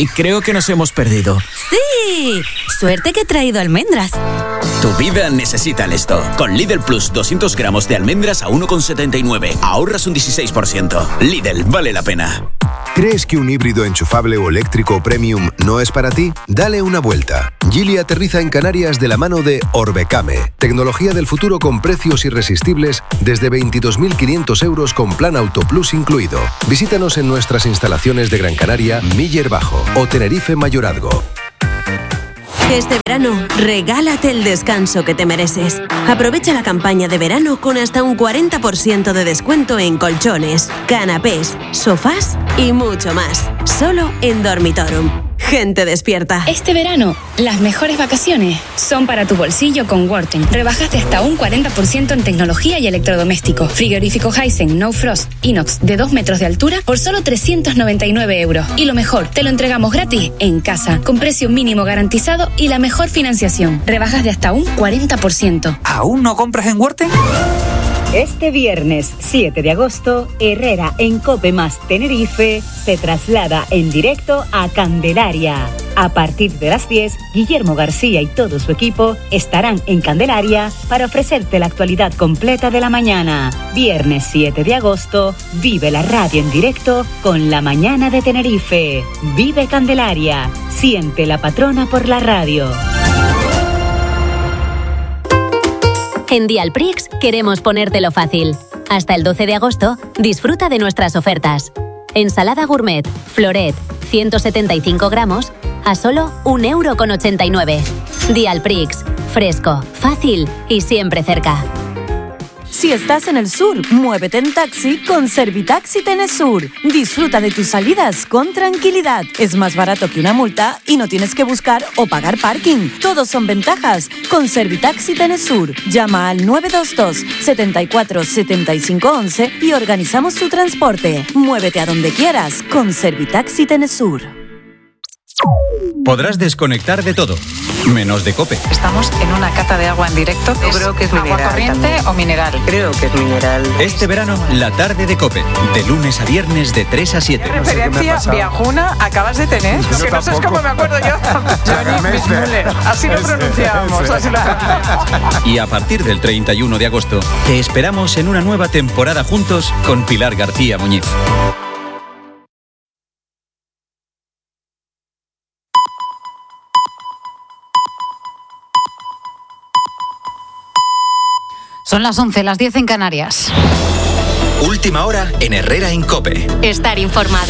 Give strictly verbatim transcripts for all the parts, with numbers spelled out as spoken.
creo que nos hemos perdido. ¡Sí! Suerte que he traído almendras. Tu vida necesita esto. Con Lidl Plus, doscientos gramos de almendras a uno con setenta y nueve. Ahorras un dieciséis por ciento. Lidl, vale la pena. ¿Crees que un híbrido enchufable o eléctrico premium no es para ti? Dale una vuelta. Geely aterriza en Canarias de la mano de Orbecame. Tecnología del futuro con precios irresistibles desde veintidós mil quinientos euros con plan Auto Plus incluido. Visítanos en nuestras instalaciones de Gran Canaria, Miller Bajo o Tenerife Mayorazgo. Este verano, regálate el descanso que te mereces. Aprovecha la campaña de verano con hasta un cuarenta por ciento de descuento en colchones, canapés, sofás y mucho más. Solo en Dormitorum. Gente despierta. Este verano, las mejores vacaciones son para tu bolsillo con Worten. Rebajaste hasta un cuarenta por ciento en tecnología y electrodomésticos. Frigorífico Hisense No Frost Inox de dos metros de altura por solo trescientos noventa y nueve euros. Y lo mejor, te lo entregamos gratis en casa, con precio mínimo garantizado y la mejor financiación. Rebajas de hasta un cuarenta por ciento. ¿Aún no compras en Worten? Este viernes siete de agosto, Herrera en Cope Más Tenerife se traslada en directo a Candelaria. A partir de las diez, Guillermo García y todo su equipo estarán en Candelaria para ofrecerte la actualidad completa de la mañana. Viernes siete de agosto, vive la radio en directo con La Mañana de Tenerife. Vive Candelaria, siente la patrona por la radio. En Dialprix queremos ponértelo fácil. Hasta el doce de agosto, disfruta de nuestras ofertas. Ensalada gourmet, floret, ciento setenta y cinco gramos, a solo un euro con ochenta y nueve. Dialprix, fresco, fácil y siempre cerca. Si estás en el sur, muévete en taxi con Servitaxi Tenesur. Disfruta de tus salidas con tranquilidad. Es más barato que una multa y no tienes que buscar o pagar parking. Todos son ventajas con Servitaxi Tenesur. Llama al nueve dos dos, setenta y cuatro, setenta y cinco once y organizamos tu transporte. Muévete a donde quieras con Servitaxi Tenesur. Podrás desconectar de todo, menos de COPE. Estamos en una cata de agua en directo. Yo creo que es agua mineral. corriente También. o mineral. Creo que es mineral. Este verano, la tarde de COPE, de lunes a viernes de tres a siete. ¿Qué referencia viajuna acabas de tener? Yo que no sabes cómo me acuerdo yo. Johnny Bismuller. Así lo pronunciamos. Así lo... Y a partir del treinta y uno de agosto, te esperamos en una nueva temporada juntos con Pilar García Muñiz. Son las once, las diez en Canarias. Última hora en Herrera en COPE. Estar informado.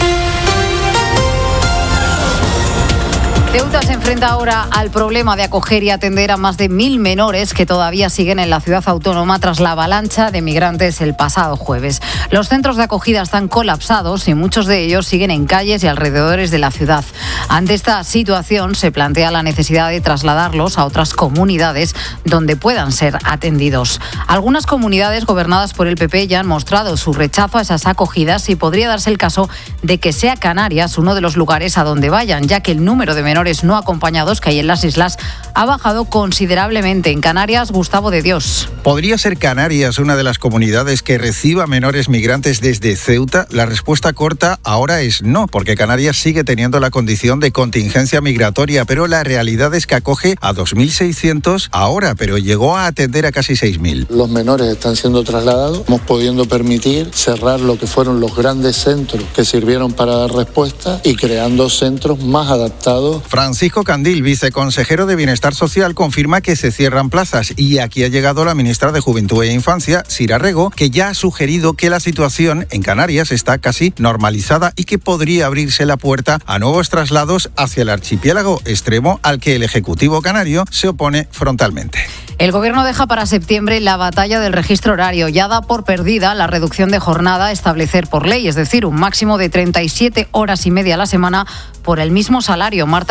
Ceuta se enfrenta ahora al problema de acoger y atender a más de mil menores que todavía siguen en la ciudad autónoma tras la avalancha de migrantes el pasado jueves. Los centros de acogida están colapsados y muchos de ellos siguen en calles y alrededores de la ciudad. Ante esta situación se plantea la necesidad de trasladarlos a otras comunidades donde puedan ser atendidos. Algunas comunidades gobernadas por el P P ya han mostrado su rechazo a esas acogidas y podría darse el caso de que sea Canarias uno de los lugares a donde vayan, ya que el número de menores no acompañados que hay en las islas ha bajado considerablemente. En Canarias, Gustavo de Dios. ¿Podría ser Canarias una de las comunidades que reciba menores migrantes desde Ceuta? La respuesta corta ahora es no, porque Canarias sigue teniendo la condición de contingencia migratoria, pero la realidad es que acoge a dos mil seiscientos ahora, pero llegó a atender a casi seis mil. Los menores están siendo trasladados, hemos podido permitir cerrar lo que fueron los grandes centros que sirvieron para dar respuesta y creando centros más adaptados. Francisco Candil, viceconsejero de Bienestar Social, confirma que se cierran plazas y aquí ha llegado la ministra de Juventud e Infancia, Sira Rego, que ya ha sugerido que la situación en Canarias está casi normalizada y que podría abrirse la puerta a nuevos traslados hacia el archipiélago, extremo al que el Ejecutivo canario se opone frontalmente. El Gobierno deja para septiembre la batalla del registro horario. Ya da por perdida la reducción de jornada a establecer por ley, es decir, un máximo de treinta y siete horas y media a la semana por el mismo salario. Marta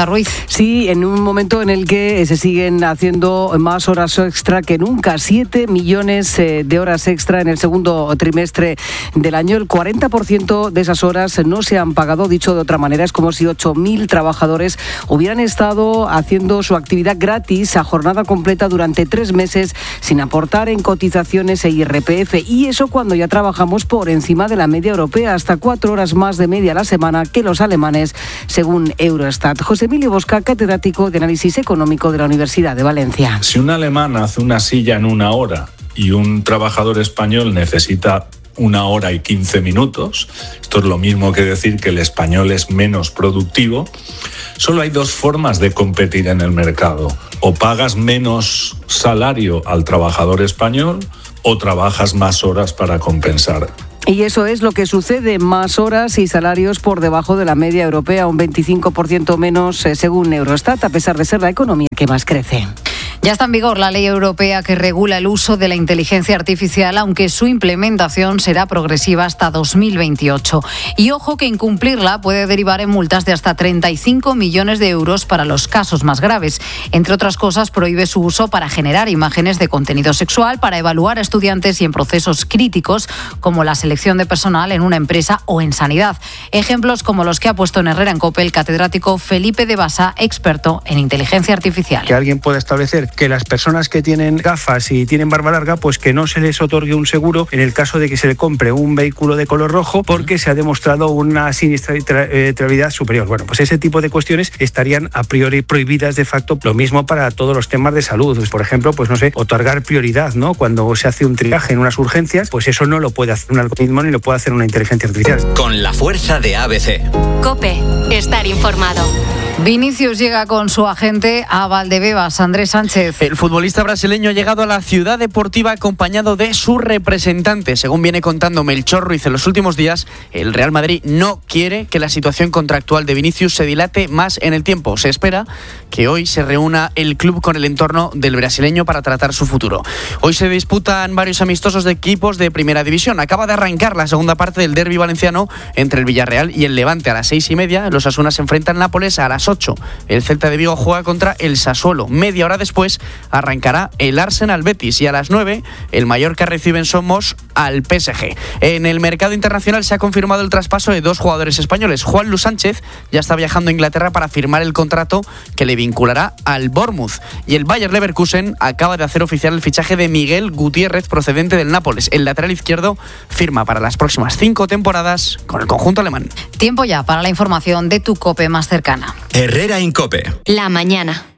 Marta Ruiz. Sí, en un momento en el que se siguen haciendo más horas extra que nunca. Siete millones de horas extra en el segundo trimestre del año. El cuarenta por ciento de esas horas no se han pagado. Dicho de otra manera, es como si ocho mil trabajadores hubieran estado haciendo su actividad gratis a jornada completa durante tres meses sin aportar en cotizaciones e I R P F. Y eso cuando ya trabajamos por encima de la media europea, hasta cuatro horas más de media a la semana que los alemanes, según Eurostat. José Emilio Bosca, catedrático de Análisis Económico de la Universidad de Valencia. Si un alemán hace una silla en una hora y un trabajador español necesita una hora y quince minutos, esto es lo mismo que decir que el español es menos productivo, solo hay dos formas de competir en el mercado. O pagas menos salario al trabajador español o trabajas más horas para compensar. Y eso es lo que sucede, más horas y salarios por debajo de la media europea, un veinticinco por ciento menos eh, según Eurostat, a pesar de ser la economía que más crece. Ya está en vigor la ley europea que regula el uso de la inteligencia artificial, aunque su implementación será progresiva hasta dos mil veintiocho. Y ojo que incumplirla puede derivar en multas de hasta treinta y cinco millones de euros para los casos más graves. Entre otras cosas, prohíbe su uso para generar imágenes de contenido sexual, para evaluar a estudiantes y en procesos críticos, como la selección de personal en una empresa o en sanidad. Ejemplos como los que ha puesto en Herrera en COPE el catedrático Felipe de Basa, experto en inteligencia artificial. Que alguien pueda establecer que las personas que tienen gafas y tienen barba larga, pues que no se les otorgue un seguro en el caso de que se le compre un vehículo de color rojo porque se ha demostrado una siniestralidad superior. Bueno, pues ese tipo de cuestiones estarían a priori prohibidas de facto. Lo mismo para todos los temas de salud. Pues, por ejemplo, pues no sé, otorgar prioridad, ¿no? Cuando se hace un triaje en unas urgencias, pues eso no lo puede hacer un algoritmo ni lo puede hacer una inteligencia artificial. Con la fuerza de A B C. COPE, estar informado. Vinicius llega con su agente a Valdebebas, Andrés Sánchez. El futbolista brasileño ha llegado a la ciudad deportiva acompañado de su representante. Según viene contando Melchor Ruiz en los últimos días, el Real Madrid no quiere que la situación contractual de Vinicius se dilate más en el tiempo. Se espera que hoy se reúna el club con el entorno del brasileño para tratar su futuro. Hoy se disputan varios amistosos de equipos de primera división. Acaba de arrancar la segunda parte del derbi valenciano entre el Villarreal y el Levante. A las seis y media, los Asuna se enfrentan Nápoles. A las ocho, el Celta de Vigo juega contra el Sassuolo. Media hora después arrancará el Arsenal Betis y a las nueve el Mallorca recibe en Somos al P S G. En el mercado internacional se ha confirmado el traspaso de dos jugadores españoles. Juan Luis Sánchez ya está viajando a Inglaterra para firmar el contrato que le vinculará al Bournemouth. Y el Bayer Leverkusen acaba de hacer oficial el fichaje de Miguel Gutiérrez procedente del Nápoles. El lateral izquierdo firma para las próximas cinco temporadas con el conjunto alemán. Tiempo ya para la información de tu COPE más cercana. Herrera en COPE. La mañana.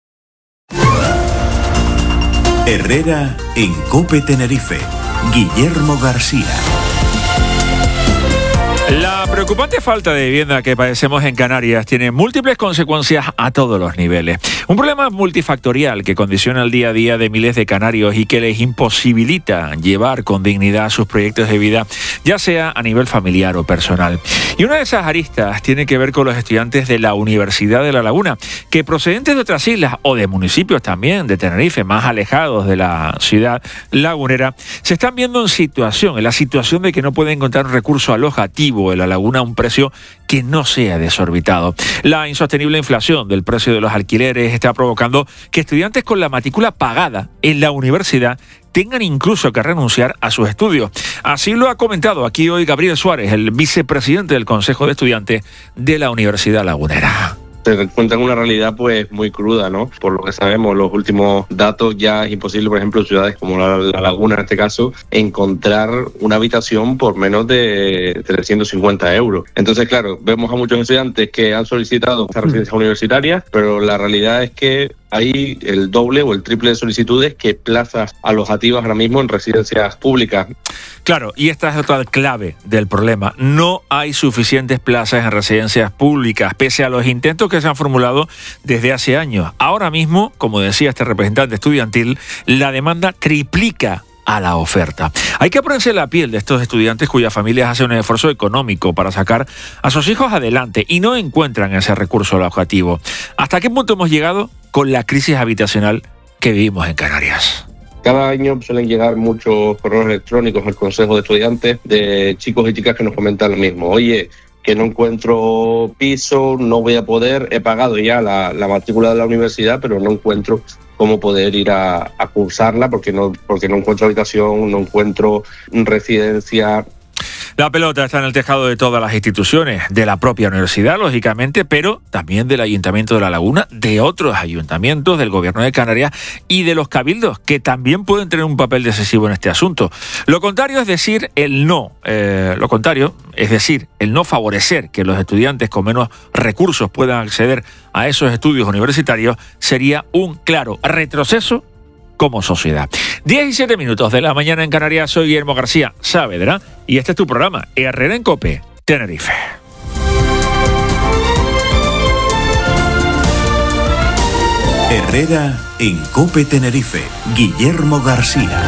Herrera en COPE Tenerife. Guillermo García. La preocupante falta de vivienda que padecemos en Canarias tiene múltiples consecuencias a todos los niveles. Un problema multifactorial que condiciona el día a día de miles de canarios y que les imposibilita llevar con dignidad sus proyectos de vida, ya sea a nivel familiar o personal. Y una de esas aristas tiene que ver con los estudiantes de la Universidad de La Laguna, que procedentes de otras islas o de municipios también de Tenerife, más alejados de la ciudad lagunera, se están viendo en situación, en la situación de que no pueden encontrar un recurso alojativo en La Laguna a un precio que no sea desorbitado. La insostenible inflación del precio de los alquileres está provocando que estudiantes con la matrícula pagada en la universidad tengan incluso que renunciar a sus estudios. Así lo ha comentado aquí hoy Gabriel Suárez, el vicepresidente del Consejo de Estudiantes de la Universidad Lagunera. Se encuentran una realidad pues muy cruda, ¿no? Por lo que sabemos, los últimos datos, ya es imposible, por ejemplo, en ciudades como la, la Laguna, en este caso, encontrar una habitación por menos de trescientos cincuenta euros. Entonces, claro, vemos a muchos estudiantes que han solicitado esta residencia universitaria, pero la realidad es que hay el doble o el triple de solicitudes que plazas alojativas ahora mismo en residencias públicas. Claro, y esta es otra clave del problema. No hay suficientes plazas en residencias públicas, pese a los intentos que se han formulado desde hace años. Ahora mismo, como decía este representante estudiantil, la demanda triplica a la oferta. Hay que ponerse la piel de estos estudiantes cuyas familias hacen un esfuerzo económico para sacar a sus hijos adelante y no encuentran ese recurso alojativo. ¿Hasta qué punto hemos llegado con la crisis habitacional que vivimos en Canarias? Cada año suelen llegar muchos correos electrónicos al Consejo de Estudiantes de chicos y chicas que nos comentan lo mismo. Oye, que no encuentro piso, no voy a poder, he pagado ya la, la matrícula de la universidad, pero no encuentro cómo poder ir a, a cursarla porque no, porque no encuentro habitación, no encuentro residencia. La pelota está en el tejado de todas las instituciones, de la propia universidad, lógicamente, pero también del Ayuntamiento de La Laguna, de otros ayuntamientos, del Gobierno de Canarias y de los cabildos, que también pueden tener un papel decisivo en este asunto. Lo contrario es decir el no, eh, lo contrario es decir el no favorecer que los estudiantes con menos recursos puedan acceder a esos estudios universitarios sería un claro retroceso como sociedad. diez y siete minutos de la mañana en Canarias. Soy Guillermo García Saavedra y este es tu programa Herrera en COPE, Tenerife. Herrera en COPE Tenerife, Guillermo García.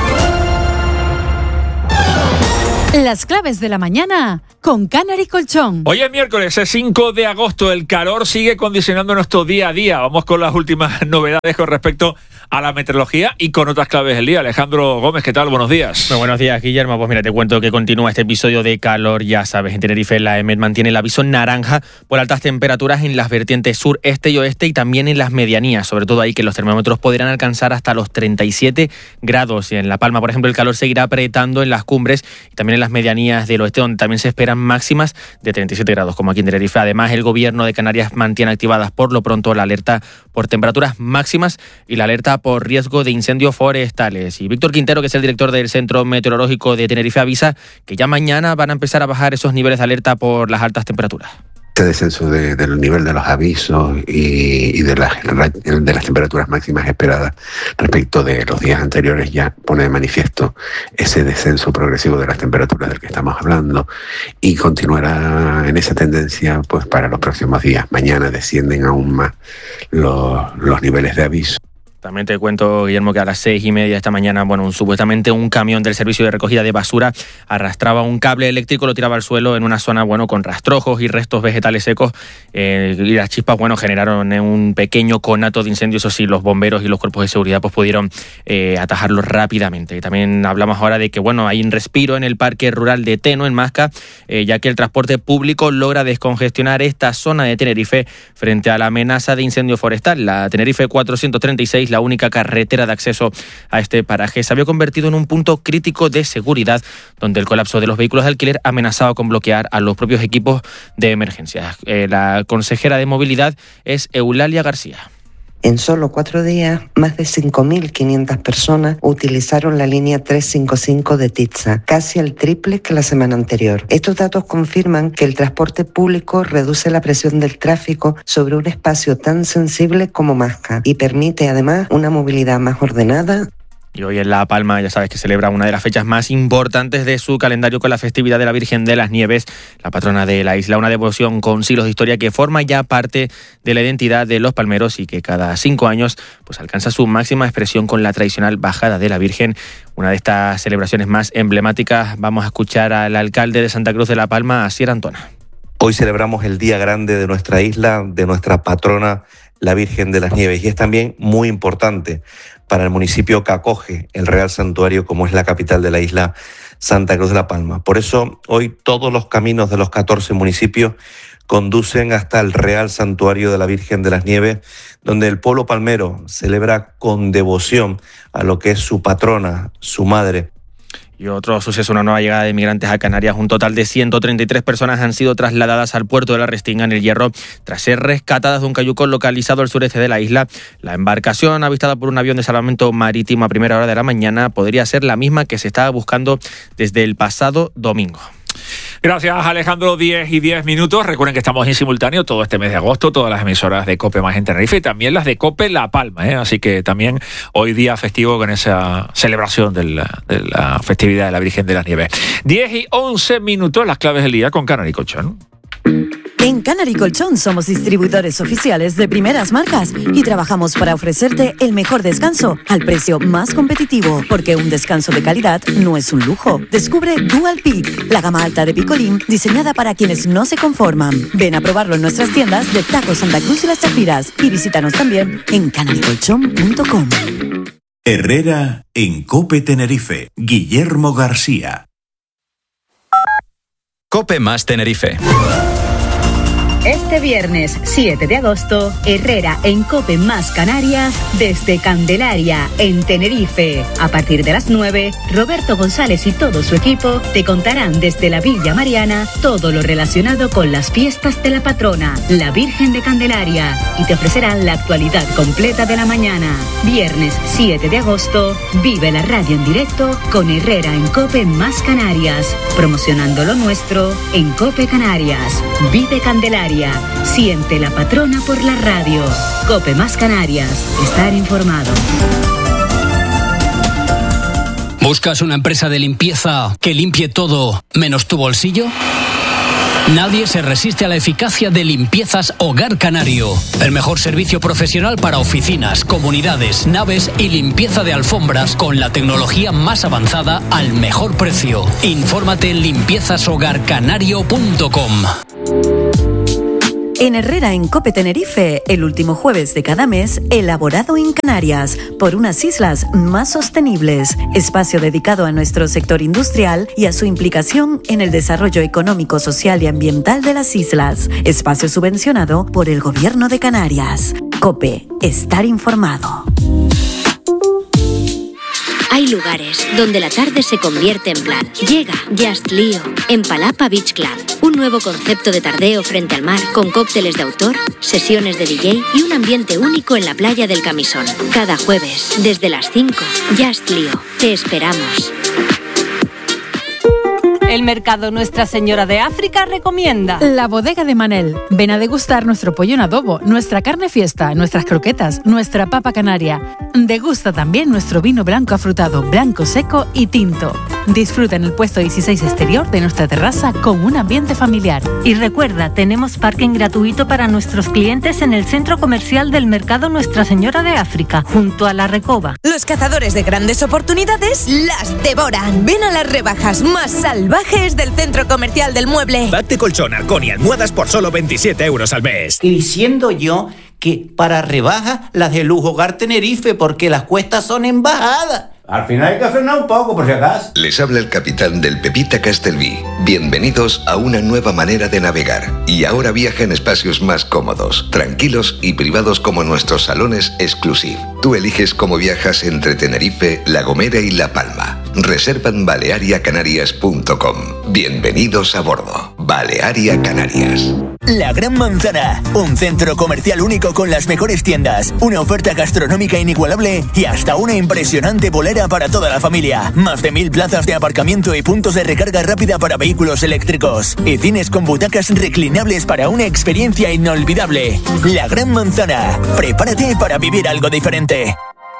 Las claves de la mañana con Canary Colchón. Hoy es miércoles, es cinco de agosto. El calor sigue condicionando nuestro día a día. Vamos con las últimas novedades con respecto a la meteorología y con otras claves del día. Alejandro Gómez, ¿qué tal? Buenos días. Muy buenos días, Guillermo. Pues mira, te cuento que continúa este episodio de calor. Ya sabes, en Tenerife la EMET mantiene el aviso naranja por altas temperaturas en las vertientes sur, este y oeste y también en las medianías. Sobre todo ahí que los termómetros podrán alcanzar hasta los treinta y siete grados. Y en La Palma, por ejemplo, el calor seguirá apretando en las cumbres y también en las medianías del oeste, donde también se esperan máximas de treinta y siete grados, como aquí en Tenerife. Además, el Gobierno de Canarias mantiene activadas por lo pronto la alerta por temperaturas máximas y la alerta por riesgo de incendios forestales. Y Víctor Quintero, que es el director del Centro Meteorológico de Tenerife, avisa que ya mañana van a empezar a bajar esos niveles de alerta por las altas temperaturas. Este descenso de, del nivel de los avisos y, y de, las, de las temperaturas máximas esperadas respecto de los días anteriores ya pone de manifiesto ese descenso progresivo de las temperaturas del que estamos hablando y continuará en esa tendencia pues para los próximos días. Mañana descienden aún más los, los niveles de aviso. También te cuento, Guillermo, que a las seis y media de esta mañana, bueno, un, supuestamente un camión del servicio de recogida de basura arrastraba un cable eléctrico, lo tiraba al suelo en una zona, bueno, con rastrojos y restos vegetales secos, eh, y las chispas, bueno, generaron un pequeño conato de incendio. Eso sí, los bomberos y los cuerpos de seguridad pues pudieron eh, atajarlo rápidamente. Y también hablamos ahora de que, bueno, hay un respiro en el Parque Rural de Teno, en Masca, eh, ya que el transporte público logra descongestionar esta zona de Tenerife frente a la amenaza de incendio forestal. La Tenerife cuatrocientos treinta y seis, la única carretera de acceso a este paraje, se había convertido en un punto crítico de seguridad, donde el colapso de los vehículos de alquiler amenazaba con bloquear a los propios equipos de emergencia. Eh, la consejera de movilidad es Eulalia García. En solo cuatro días, más de cinco mil quinientas personas utilizaron la línea trescientos cincuenta y cinco de Titsa, casi el triple que la semana anterior. Estos datos confirman que el transporte público reduce la presión del tráfico sobre un espacio tan sensible como Masca y permite además una movilidad más ordenada. Y hoy en La Palma, ya sabes que celebra una de las fechas más importantes de su calendario con la festividad de la Virgen de las Nieves, la patrona de la isla, una devoción con siglos de historia que forma ya parte de la identidad de los palmeros y que cada cinco años pues alcanza su máxima expresión con la tradicional bajada de la Virgen. Una de estas celebraciones más emblemáticas. Vamos a escuchar al alcalde de Santa Cruz de La Palma, Asier Antona. Hoy celebramos el día grande de nuestra isla, de nuestra patrona, la Virgen de las Nieves, y es también muy importante para el municipio que acoge el Real Santuario, como es la capital de la isla, Santa Cruz de La Palma. Por eso, hoy todos los caminos de los catorce municipios conducen hasta el Real Santuario de la Virgen de las Nieves, donde el pueblo palmero celebra con devoción a lo que es su patrona, su madre. Y otro suceso, una nueva llegada de inmigrantes a Canarias. Un total de ciento treinta y tres personas han sido trasladadas al puerto de la Restinga, en El Hierro, tras ser rescatadas de un cayuco localizado al sureste de la isla. La embarcación, avistada por un avión de salvamento marítimo a primera hora de la mañana, podría ser la misma que se estaba buscando desde el pasado domingo. Gracias, Alejandro. diez y diez minutos. Recuerden que estamos en simultáneo todo este mes de agosto, todas las emisoras de COPE más en Tenerife y también las de COPE La Palma, ¿eh? Así que también hoy día festivo con esa celebración de la, de la festividad de la Virgen de las Nieves. diez y once minutos, las claves del día con Canary Colchón. En Canary Colchón somos distribuidores oficiales de primeras marcas y trabajamos para ofrecerte el mejor descanso al precio más competitivo, porque un descanso de calidad no es un lujo. Descubre Dual Peak, la gama alta de picolín diseñada para quienes no se conforman. Ven a probarlo en nuestras tiendas de Taco Santa Cruz y Las Chafiras y visítanos también en canary colchón punto com. Herrera en COPE Tenerife, Guillermo García. COPE más Tenerife. Este viernes siete de agosto, Herrera en COPE más Canarias desde Candelaria, en Tenerife. A partir de las nueve, Roberto González y todo su equipo te contarán desde la Villa Mariana todo lo relacionado con las fiestas de la patrona, la Virgen de Candelaria, y te ofrecerán la actualidad completa de la mañana. Viernes siete de agosto, vive la radio en directo con Herrera en COPE más Canarias, promocionando lo nuestro en COPE Canarias. Vive Candelaria, siente la patrona por la radio. COPE más Canarias, estar informado. ¿Buscas una empresa de limpieza que limpie todo menos tu bolsillo? Nadie se resiste a la eficacia de Limpiezas Hogar Canario. El mejor servicio profesional para oficinas, comunidades, naves y limpieza de alfombras con la tecnología más avanzada al mejor precio. Infórmate en limpiezas hogar canario punto com. En Herrera en COPE Tenerife, el último jueves de cada mes, elaborado en Canarias, por unas islas más sostenibles. Espacio dedicado a nuestro sector industrial y a su implicación en el desarrollo económico, social y ambiental de las islas. Espacio subvencionado por el Gobierno de Canarias. COPE, estar informado. Hay lugares donde la tarde se convierte en plan. Llega Just Lío en Palapa Beach Club. Un nuevo concepto de tardeo frente al mar con cócteles de autor, sesiones de D J y un ambiente único en la playa del Camisón. Cada jueves, desde las cinco, Just Lío. Te esperamos. El mercado Nuestra Señora de África recomienda La Bodega de Manel. Ven a degustar nuestro pollo en adobo, nuestra carne fiesta, nuestras croquetas, nuestra papa canaria. Degusta también nuestro vino blanco afrutado, blanco seco y tinto. Disfruta en el puesto dieciséis exterior de nuestra terraza con un ambiente familiar. Y recuerda, tenemos parking gratuito para nuestros clientes en el centro comercial del mercado Nuestra Señora de África, junto a la Recoba. Los cazadores de grandes oportunidades las devoran. Ven a las rebajas más salvajes del Centro Comercial del Mueble. Pack de colchón, arcón y almohadas por solo veintisiete euros al mes. Y diciendo yo que para rebajas las de Lujo Hogar Tenerife, porque las cuestas son en bajada. Al final hay que frenar un poco, por si acaso. Les habla el capitán del Pepita Castelví. Bienvenidos a una nueva manera de navegar. Y ahora viaja en espacios más cómodos, tranquilos y privados como nuestros salones exclusivos. Tú eliges cómo viajas entre Tenerife, La Gomera y La Palma. Reserva en balearia canarias punto com. Bienvenidos a bordo. Balearia Canarias. La Gran Manzana, un centro comercial único con las mejores tiendas, una oferta gastronómica inigualable y hasta una impresionante bolera para toda la familia. Más de mil plazas de aparcamiento y puntos de recarga rápida para vehículos eléctricos. Y cines con butacas reclinables para una experiencia inolvidable. La Gran Manzana, prepárate para vivir algo diferente.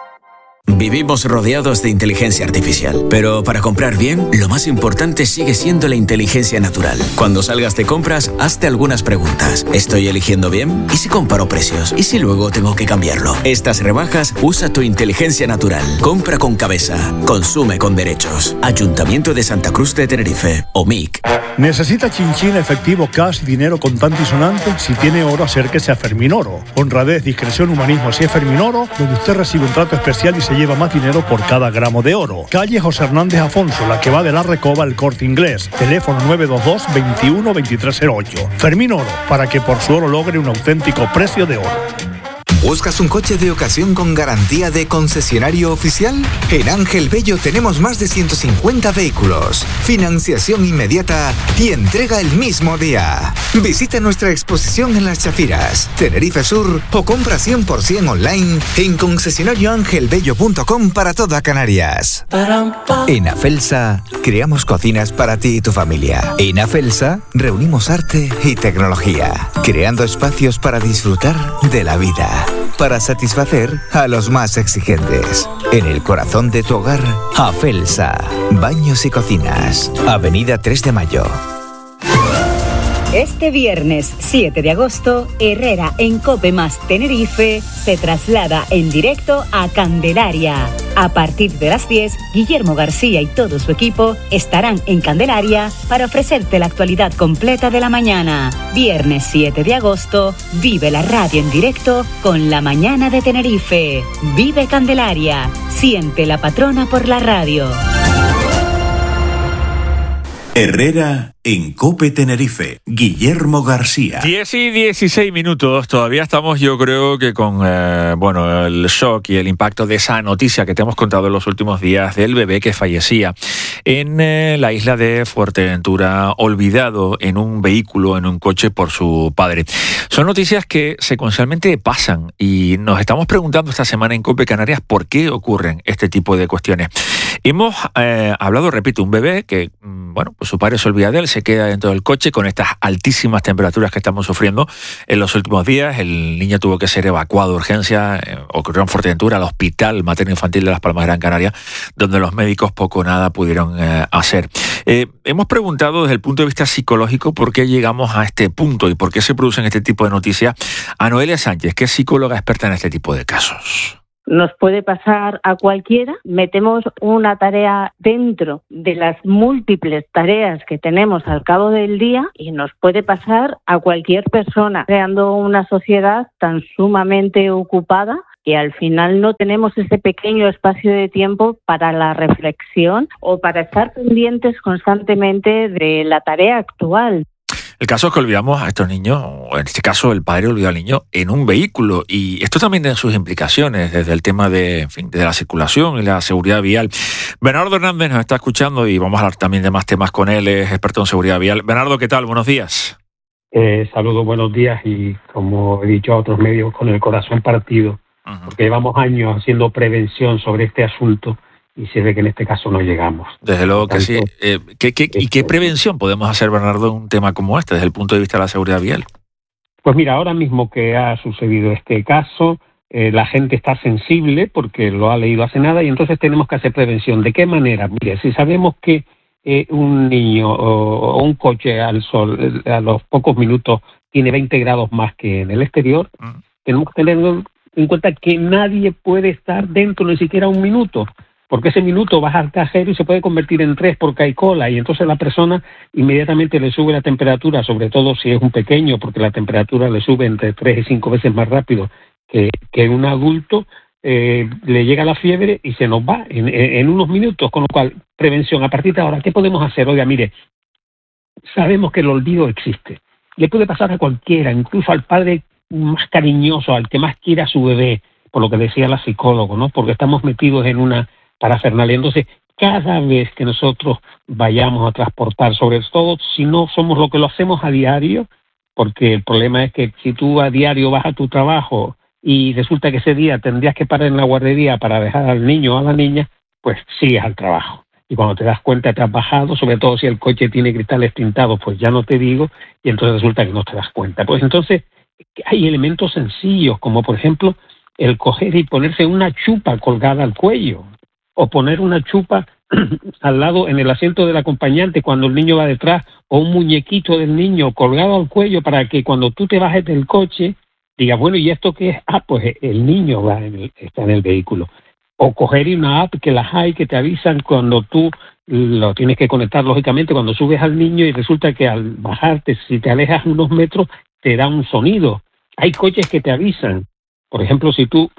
Vivimos rodeados de inteligencia artificial, pero para comprar bien, lo más importante sigue siendo la inteligencia natural. Cuando salgas de compras, hazte algunas preguntas. ¿Estoy eligiendo bien? ¿Y si comparo precios? ¿Y si luego tengo que cambiarlo? Estas rebajas, usa tu inteligencia natural. Compra con cabeza. Consume con derechos. Ayuntamiento de Santa Cruz de Tenerife. O M I C. ¿Necesita chinchín, efectivo, cash, dinero contante y sonante? Si tiene oro, acérquese a Fermín Oro. Honradez, discreción, humanismo, así es Fermín Oro, donde usted recibe un trato especial y se lleva más dinero por cada gramo de oro. Calle José Hernández Afonso, la que va de la Recoba al Corte Inglés. Teléfono nueve dos dos, veintiuno, veintitrés cero ocho. Fermín Oro, para que por su oro logre un auténtico precio de oro. ¿Buscas un coche de ocasión con garantía de concesionario oficial? En Ángel Bello tenemos más de ciento cincuenta vehículos, financiación inmediata y entrega el mismo día. Visita nuestra exposición en Las Chafiras, Tenerife Sur, o compra cien por ciento online en concesionario ángel bello punto com para toda Canarias. En Afelsa creamos cocinas para ti y tu familia. En Afelsa reunimos arte y tecnología, creando espacios para disfrutar de la vida, para satisfacer a los más exigentes. En el corazón de tu hogar, Afelsa, baños y cocinas, Avenida tres de Mayo. Este viernes siete de agosto, Herrera en COPE más Tenerife se traslada en directo a Candelaria. A partir de las diez, Guillermo García y todo su equipo estarán en Candelaria para ofrecerte la actualidad completa de la mañana. Viernes siete de agosto, vive la radio en directo con La Mañana de Tenerife. Vive Candelaria, siente la patrona por la radio. Herrera En COPE Tenerife, Guillermo García. diez y dieciséis minutos, todavía estamos yo creo que con eh, bueno el shock y el impacto de esa noticia que te hemos contado en los últimos días del bebé que fallecía en eh, la isla de Fuerteventura, olvidado en un vehículo, en un coche por su padre. Son noticias que secuencialmente pasan y nos estamos preguntando esta semana en COPE Canarias por qué ocurren este tipo de cuestiones. Hemos eh, hablado, repito, un bebé que, bueno, pues su padre se olvida de él, se queda dentro del coche con estas altísimas temperaturas que estamos sufriendo en los últimos días. El niño tuvo que ser evacuado de urgencia, eh, ocurrió en Fuerteventura, al Hospital Materno Infantil de Las Palmas de Gran Canaria, donde los médicos poco o nada pudieron eh, hacer. Eh, hemos preguntado desde el punto de vista psicológico por qué llegamos a este punto y por qué se producen este tipo de noticias a Noelia Sánchez, que es psicóloga experta en este tipo de casos. Nos puede pasar a cualquiera. Metemos una tarea dentro de las múltiples tareas que tenemos al cabo del día y nos puede pasar a cualquier persona, creando una sociedad tan sumamente ocupada que al final no tenemos ese pequeño espacio de tiempo para la reflexión o para estar pendientes constantemente de la tarea actual. El caso es que olvidamos a estos niños, o en este caso el padre olvidó al niño en un vehículo, y esto también tiene sus implicaciones desde el tema de, en fin, de la circulación y la seguridad vial. Bernardo Hernández nos está escuchando y vamos a hablar también de más temas con él, es experto en seguridad vial. Bernardo, ¿qué tal? Buenos días. Eh, saludos, buenos días, y como he dicho a otros medios, con el corazón partido, uh-huh. porque llevamos años haciendo prevención sobre este asunto y se ve que en este caso no llegamos. Desde luego que sí. Eh, ¿qué, qué, ¿Y qué prevención podemos hacer, Bernardo, en un tema como este, desde el punto de vista de la seguridad vial? Pues mira, ahora mismo que ha sucedido este caso, eh, la gente está sensible porque lo ha leído hace nada y entonces tenemos que hacer prevención. ¿De qué manera? Mire, si sabemos que eh, un niño o, o un coche al sol a los pocos minutos tiene veinte grados más que en el exterior, mm. tenemos que tener en cuenta que nadie puede estar dentro ni siquiera un minuto, porque ese minuto baja al cajero y se puede convertir en tres porque hay cola, y entonces la persona inmediatamente le sube la temperatura, sobre todo si es un pequeño, porque la temperatura le sube entre tres y cinco veces más rápido que, que un adulto, eh, le llega la fiebre y se nos va en, en unos minutos, con lo cual, prevención. A partir de ahora, ¿qué podemos hacer? Oiga, mire, sabemos que el olvido existe, le puede pasar a cualquiera, incluso al padre más cariñoso, al que más quiera a su bebé, por lo que decía la psicóloga, ¿no? Porque estamos metidos en una parafernalia. Entonces, cada vez que nosotros vayamos a transportar, sobre todo si no somos lo que lo hacemos a diario, porque el problema es que si tú a diario vas a tu trabajo y resulta que ese día tendrías que parar en la guardería para dejar al niño o a la niña, pues sigues al trabajo. Y cuando te das cuenta te has bajado, sobre todo si el coche tiene cristales tintados, pues ya no te digo, y entonces resulta que no te das cuenta. Pues entonces hay elementos sencillos, como por ejemplo el coger y ponerse una chupa colgada al cuello, o poner una chupa al lado en el asiento del acompañante cuando el niño va detrás, o un muñequito del niño colgado al cuello para que cuando tú te bajes del coche digas, bueno, ¿y esto qué es? Ah, pues el niño va en el, está en el vehículo. O coger una app, que las hay, que te avisan cuando tú lo tienes que conectar, lógicamente, cuando subes al niño y resulta que al bajarte, si te alejas unos metros, te da un sonido. Hay coches que te avisan. Por ejemplo, si tú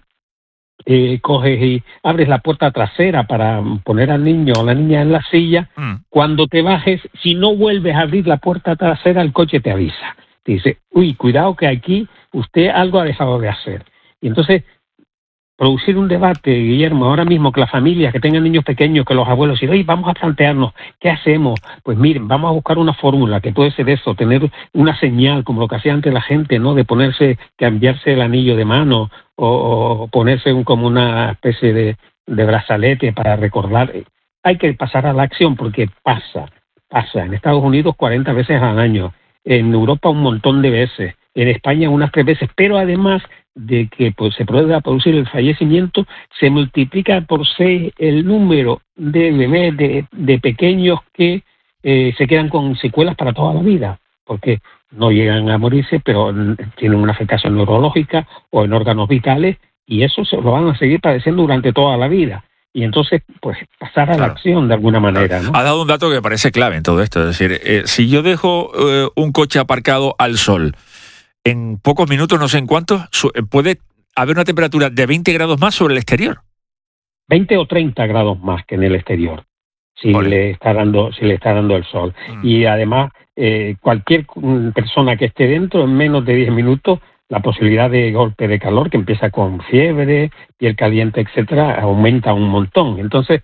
Eh, coges y abres la puerta trasera para poner al niño o la niña en la silla, mm. cuando te bajes, si no vuelves a abrir la puerta trasera, el coche te avisa. Te dice, uy, cuidado que aquí usted algo ha dejado de hacer. Y entonces, producir un debate, Guillermo, ahora mismo que las familias que tengan niños pequeños, que los abuelos digan, oye, vamos a plantearnos, ¿qué hacemos? Pues miren, vamos a buscar una fórmula que puede ser eso, tener una señal, como lo que hacía antes la gente, ¿no? De ponerse, cambiarse el anillo de mano, o, o ponerse un, como una especie de, de brazalete para recordar. Hay que pasar a la acción porque pasa, pasa. En Estados Unidos cuarenta veces al año, en Europa un montón de veces, en España unas tres veces, pero además de que pues, se pueda producir el fallecimiento, se multiplica por seis el número de bebés, de, de pequeños que eh, se quedan con secuelas para toda la vida, porque no llegan a morirse, pero tienen una afectación neurológica o en órganos vitales, y eso se lo van a seguir padeciendo durante toda la vida. Y entonces, pues, pasar a claro. la acción de alguna manera, ¿no? Ha dado un dato que me parece clave en todo esto. Es decir, eh, si yo dejo eh, un coche aparcado al sol, en pocos minutos, no sé en cuántos, puede haber una temperatura de veinte grados más sobre el exterior. veinte o treinta grados más que en el exterior. si Vale. le está dando si le está dando el sol. Mm. Y además, eh, cualquier persona que esté dentro, en menos de diez minutos, la posibilidad de golpe de calor, que empieza con fiebre, piel caliente, etcétera, aumenta un montón. Entonces,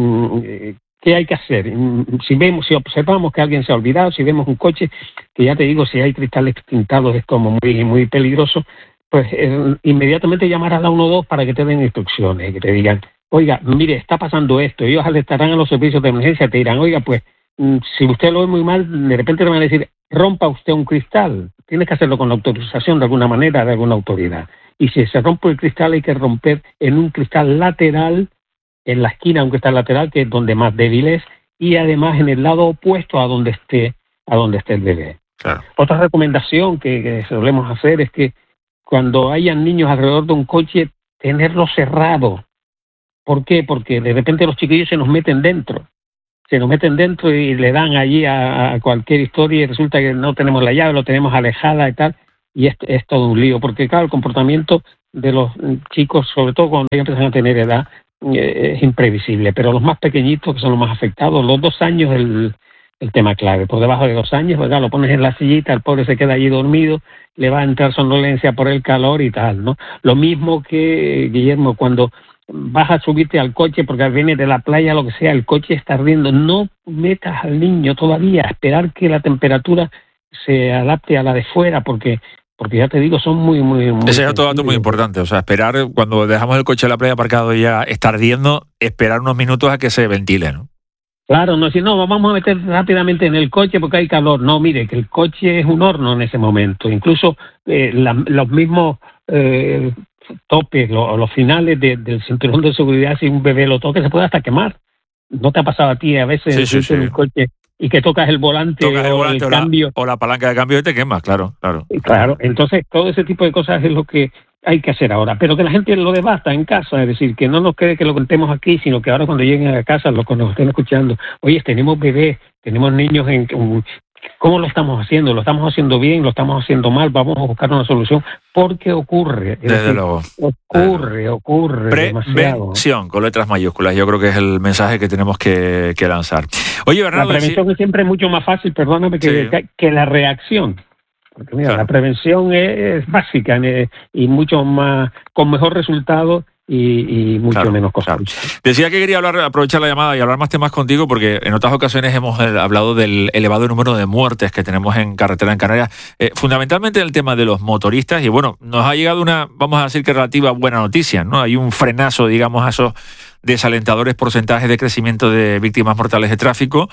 ¿qué hay que hacer? Si vemos, si observamos que alguien se ha olvidado, si vemos un coche, que ya te digo, si hay cristales tintados es como muy, muy peligroso, pues eh, inmediatamente llamar a la uno dos para que te den instrucciones, que te digan, oiga, mire, está pasando esto. Ellos alertarán a los servicios de emergencia, te dirán, oiga, pues, si usted lo ve muy mal, de repente te van a decir, rompa usted un cristal. Tienes que hacerlo con la autorización de alguna manera, de alguna autoridad. Y si se rompe el cristal, hay que romper en un cristal lateral, en la esquina de un cristal lateral, que es donde más débil es, y además en el lado opuesto a donde esté, a donde esté el bebé. Claro. Otra recomendación que, que solemos hacer es que cuando hayan niños alrededor de un coche, tenerlo cerrado. ¿Por qué? Porque de repente los chiquillos se nos meten dentro. Se nos meten dentro y le dan allí a, a cualquier historia y resulta que no tenemos la llave, lo tenemos alejada y tal, y es, es todo un lío, porque claro, el comportamiento de los chicos, sobre todo cuando ya empiezan a tener edad, eh, es imprevisible, pero los más pequeñitos, que son los más afectados, los dos años es el, el tema clave. Por debajo de dos años, ¿verdad? Lo pones en la sillita, el pobre se queda allí dormido, le va a entrar somnolencia por el calor y tal, ¿no? Lo mismo que, Guillermo, cuando vas a subirte al coche porque vienes de la playa, lo que sea, el coche está ardiendo, no metas al niño todavía, esperar que la temperatura se adapte a la de fuera, porque porque ya te digo, son muy, muy, muy... Ese es otro dato muy importante, o sea, esperar, cuando dejamos el coche en la playa aparcado y ya está ardiendo, esperar unos minutos a que se ventile, ¿no? Claro, no, si no, vamos a meter rápidamente en el coche porque hay calor. No, mire, que el coche es un horno en ese momento. Incluso eh, la, los mismos eh, topes, lo, los finales de, del cinturón de seguridad, si un bebé lo toca, se puede hasta quemar. ¿No te ha pasado a ti a veces sí, sí, sí. en el coche y que tocas el volante, tocas el o volante el o la, cambio? O la palanca de cambio y te quemas, claro, claro. Claro, entonces todo ese tipo de cosas es lo que hay que hacer ahora, pero que la gente lo debata en casa, es decir, que no nos quede que lo contemos aquí, sino que ahora cuando lleguen a casa, los que nos estén escuchando, oye, tenemos bebés, tenemos niños, en ¿cómo lo estamos haciendo? ¿Lo estamos haciendo bien? ¿Lo estamos haciendo mal? Vamos a buscar una solución, porque ocurre. Desde decir, luego. Ocurre, ocurre demasiado. Prevención, con letras mayúsculas, yo creo que es el mensaje que tenemos que, que lanzar. Oye, Bernardo... La prevención si... es siempre mucho más fácil, perdóname, que, sí. que, que la reacción. Porque mira, claro, la prevención es, es básica es, y mucho más, con mejor resultado y, y mucho claro, menos cosas. Claro. Decía que quería hablar, aprovechar la llamada y hablar más temas contigo, porque en otras ocasiones hemos hablado del elevado número de muertes que tenemos en carretera en Canarias, eh, fundamentalmente el tema de los motoristas, y bueno, nos ha llegado una, vamos a decir que relativa buena noticia, ¿no? Hay un frenazo, digamos, a esos desalentadores porcentajes de crecimiento de víctimas mortales de tráfico,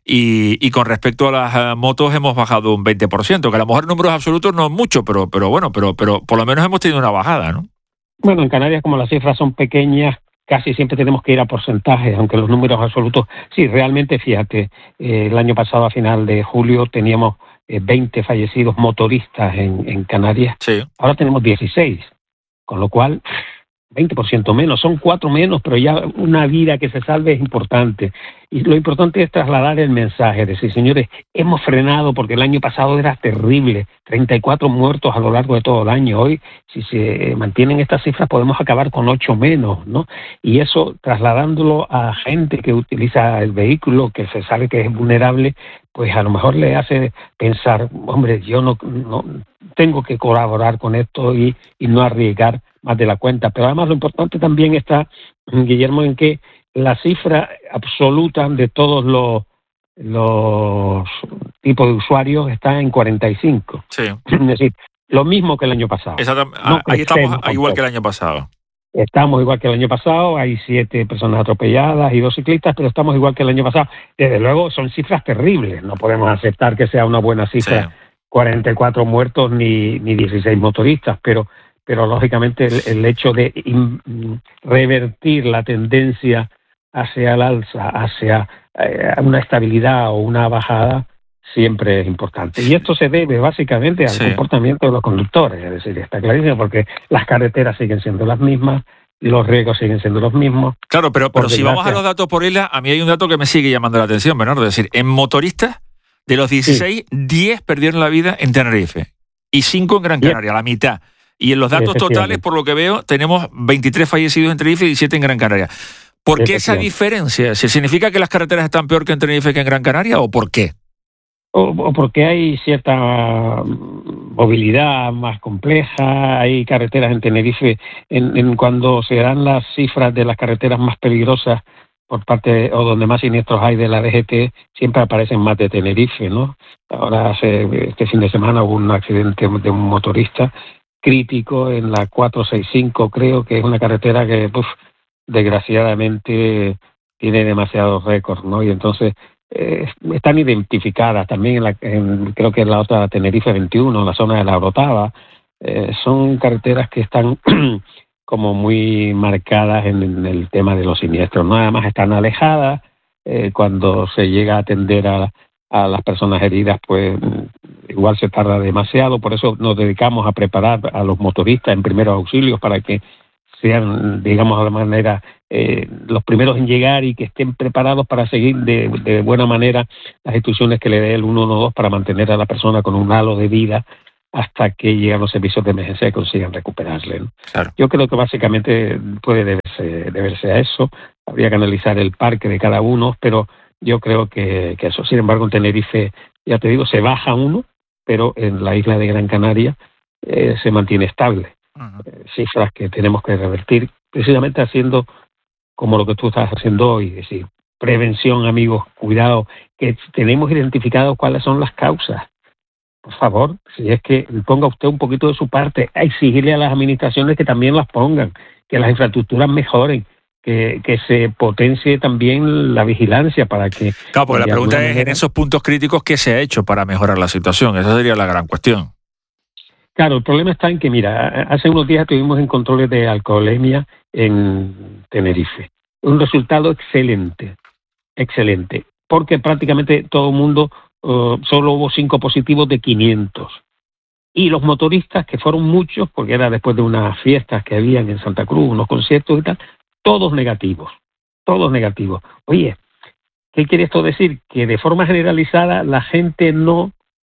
y, y con respecto a las uh, motos hemos bajado un veinte por ciento, que a lo mejor en números absolutos no es mucho, pero, pero bueno, pero, pero por lo menos hemos tenido una bajada, ¿no? Bueno, en Canarias, como las cifras son pequeñas, casi siempre tenemos que ir a porcentajes, aunque los números absolutos, sí, realmente, fíjate, eh, el año pasado a final de julio teníamos eh, veinte fallecidos motoristas en, en Canarias, sí. Ahora tenemos dieciséis, con lo cual veinte por ciento menos, son cuatro menos, pero ya una vida que se salve es importante. Y lo importante es trasladar el mensaje, es decir, señores, hemos frenado porque el año pasado era terrible, treinta y cuatro muertos a lo largo de todo el año. Hoy, si se mantienen estas cifras, podemos acabar con ocho menos, ¿no? Y eso, trasladándolo a gente que utiliza el vehículo, que se sabe que es vulnerable, pues a lo mejor le hace pensar, hombre, yo no, no tengo que colaborar con esto y, y no arriesgar más de la cuenta. Pero además lo importante también está, Guillermo, en que la cifra absoluta de todos los, los tipos de usuarios está en cuarenta y cinco. Sí. Es decir, lo mismo que el año pasado. Exactamente. No Ahí estamos igual que el año pasado. Estamos igual que el año pasado, hay siete personas atropelladas y dos ciclistas, pero estamos igual que el año pasado. Desde luego son cifras terribles, no podemos aceptar que sea una buena cifra, sí. cuarenta y cuatro muertos ni, ni dieciséis motoristas, pero, pero lógicamente el, el hecho de in, revertir la tendencia hacia el alza, hacia eh, una estabilidad o una bajada, siempre es importante. Y esto se debe básicamente al sí. comportamiento de los conductores, es decir, está clarísimo, porque las carreteras siguen siendo las mismas, los riesgos siguen siendo los mismos. Claro, pero, pero si vamos a los datos por isla, a mí hay un dato que me sigue llamando la atención, Bernardo, es decir, en motoristas, de los dieciséis, sí. diez perdieron la vida en Tenerife y cinco en Gran Canaria, la mitad. Y en los datos totales, por lo que veo, tenemos veintitrés fallecidos en Tenerife y siete en Gran Canaria. ¿Por qué esa diferencia? ¿Se significa que las carreteras están peor que en Tenerife que en Gran Canaria o por qué? O, o porque hay cierta movilidad más compleja, hay carreteras en Tenerife, en, en cuando se dan las cifras de las carreteras más peligrosas por parte, o donde más siniestros hay de la D G T, siempre aparecen más de Tenerife, ¿no? Ahora, hace, este fin de semana hubo un accidente de un motorista crítico en la cuatrocientos sesenta y cinco, creo que es una carretera que, uf, desgraciadamente, tiene demasiados récords, ¿no? Y entonces eh, están identificadas también, en la, en, creo que en la otra Tenerife veintiuno, en la zona de la Orotava, eh, son carreteras que están como muy marcadas en, en el tema de los siniestros, ¿no? Además están alejadas, eh, cuando se llega a atender a, a las personas heridas, pues igual se tarda demasiado, por eso nos dedicamos a preparar a los motoristas en primeros auxilios para que sean, digamos, de alguna manera eh, los primeros en llegar y que estén preparados para seguir de, de buena manera las instrucciones que le dé el ciento doce para mantener a la persona con un halo de vida hasta que llegan los servicios de emergencia y consigan recuperarle, ¿no? Claro. Yo creo que básicamente puede deberse, deberse a eso. Habría que analizar el parque de cada uno, pero yo creo que, que eso. Sin embargo, en Tenerife, ya te digo, se baja uno, pero en la isla de Gran Canaria eh, se mantiene estable. Uh-huh. Eh, cifras que tenemos que revertir, precisamente haciendo como lo que tú estás haciendo hoy, es decir, prevención, amigos, cuidado, que tenemos identificado cuáles son las causas. Por favor, si es que ponga usted un poquito de su parte, a exigirle a las administraciones que también las pongan, que las infraestructuras mejoren, que, que se potencie también la vigilancia para que... Claro, porque la pregunta es, manera, en esos puntos críticos, ¿qué se ha hecho para mejorar la situación? Esa sería la gran cuestión. Claro, el problema está en que, mira, hace unos días estuvimos en controles de alcoholemia en Tenerife. Un resultado excelente, excelente, porque prácticamente todo el mundo... Uh, solo hubo cinco positivos de quinientos. Y los motoristas, que fueron muchos, porque era después de unas fiestas que habían en Santa Cruz, unos conciertos y tal, todos negativos, todos negativos. Oye, ¿qué quiere esto decir? Que de forma generalizada la gente no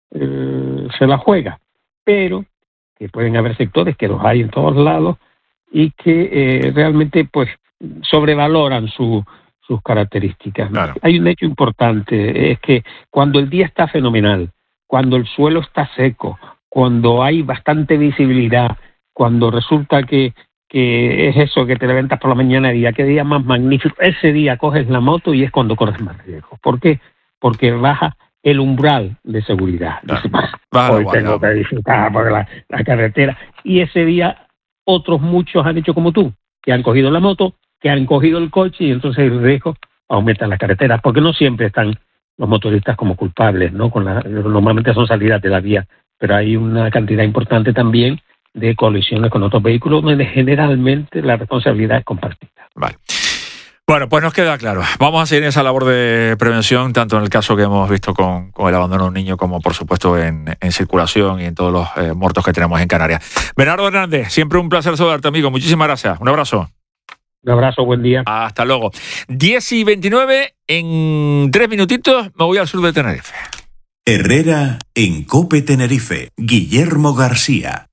eh, se la juega, pero que pueden haber sectores, que los hay en todos lados, y que eh, realmente pues sobrevaloran su... sus características. Claro. Hay un hecho importante, es que cuando el día está fenomenal, cuando el suelo está seco, cuando hay bastante visibilidad, cuando resulta que, que es eso, que te levantas por la mañana y día, qué día más magnífico, ese día coges la moto y es cuando corres más riesgo. ¿Por qué? Porque baja el umbral de seguridad. Claro. Dice, bah, hoy tengo que disfrutar por la, la carretera. Y ese día otros muchos han hecho como tú, que han cogido la moto, que han cogido el coche y entonces el riesgo aumenta en las carreteras, porque no siempre están los motoristas como culpables, ¿no? Con la, normalmente son salidas de la vía, pero hay una cantidad importante también de colisiones con otros vehículos donde generalmente la responsabilidad es compartida. Vale. Bueno, pues nos queda claro. Vamos a seguir esa labor de prevención, tanto en el caso que hemos visto con, con el abandono de un niño, como por supuesto en, en circulación y en todos los eh, muertos que tenemos en Canarias. Bernardo Hernández, siempre un placer saludarte, amigo. Muchísimas gracias. Un abrazo. Un abrazo, buen día. Hasta luego. diez y veintinueve, en tres minutitos me voy al sur de Tenerife. Herrera en COPE Tenerife. Guillermo García.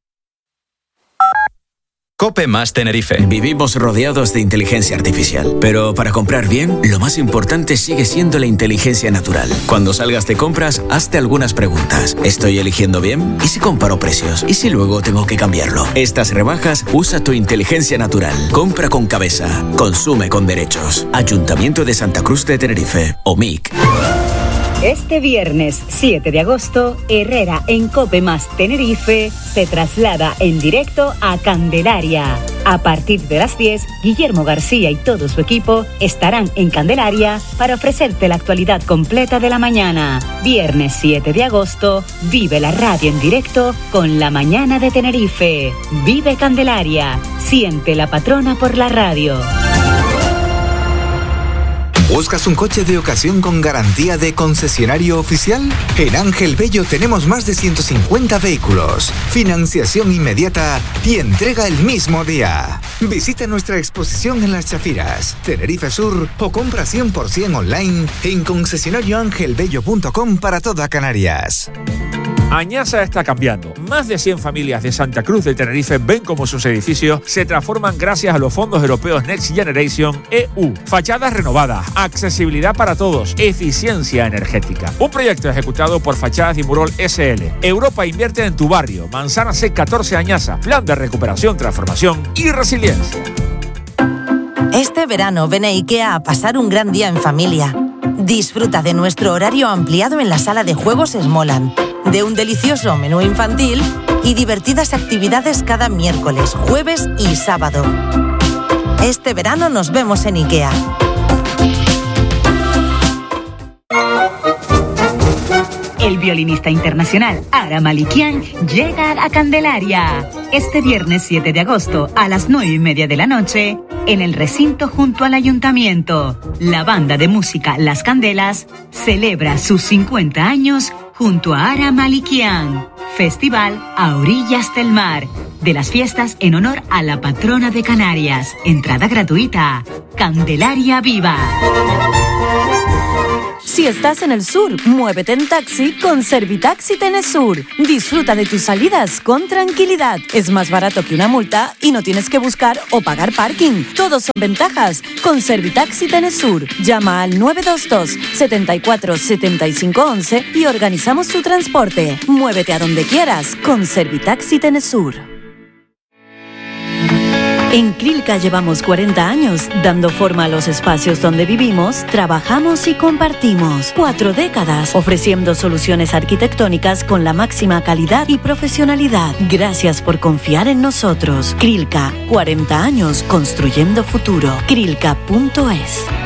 COPE más Tenerife. Vivimos rodeados de inteligencia artificial, pero para comprar bien, lo más importante sigue siendo la inteligencia natural. Cuando salgas de compras, hazte algunas preguntas. ¿Estoy eligiendo bien? ¿Y si comparo precios? ¿Y si luego tengo que cambiarlo? Estas rebajas, usa tu inteligencia natural. Compra con cabeza. Consume con derechos. Ayuntamiento de Santa Cruz de Tenerife. O M I C. Este viernes siete de agosto, Herrera en COPE más Tenerife se traslada en directo a Candelaria. A partir de las diez, Guillermo García y todo su equipo estarán en Candelaria para ofrecerte la actualidad completa de la mañana. Viernes siete de agosto, vive la radio en directo con La Mañana de Tenerife. Vive Candelaria, siente la patrona por la radio. ¿Buscas un coche de ocasión con garantía de concesionario oficial? En Ángel Bello tenemos más de ciento cincuenta vehículos, financiación inmediata y entrega el mismo día. Visita nuestra exposición en Las Chafiras, Tenerife Sur, o compra cien por ciento online en concesionario ángel bello punto com para toda Canarias. Añasa está cambiando. Más de cien familias de Santa Cruz de Tenerife ven cómo sus edificios se transforman gracias a los fondos europeos Next Generation E U. Fachadas renovadas, accesibilidad para todos, eficiencia energética. Un proyecto ejecutado por Fachadas y Murol S L. Europa invierte en tu barrio. Manzana C catorce Añasa. Plan de recuperación, transformación y resiliencia. Este verano ven a IKEA a pasar un gran día en familia. Disfruta de nuestro horario ampliado en la sala de juegos Smoland, de un delicioso menú infantil y divertidas actividades cada miércoles, jueves y sábado. Este verano nos vemos en IKEA. El violinista internacional Ara Malikian llega a Candelaria este viernes siete de agosto a las nueve y media de la noche en el recinto junto al ayuntamiento. La banda de música Las Candelas celebra sus cincuenta años junto a Ara Malikian. Festival a orillas del mar, de las fiestas en honor a la patrona de Canarias. Entrada gratuita. Candelaria Viva. Si estás en el sur, muévete en taxi con Servitaxi Tenesur. Disfruta de tus salidas con tranquilidad. Es más barato que una multa y no tienes que buscar o pagar parking. Todos son ventajas con Servitaxi Tenesur. Llama al nueve dos dos, setenta y cuatro, setenta y cinco once y organizamos tu transporte. Muévete a donde quieras con Servitaxi Tenesur. En Crilca llevamos cuarenta años dando forma a los espacios donde vivimos, trabajamos y compartimos. Cuatro décadas ofreciendo soluciones arquitectónicas con la máxima calidad y profesionalidad. Gracias por confiar en nosotros. Crilca, cuarenta años construyendo futuro. Crilca punto es.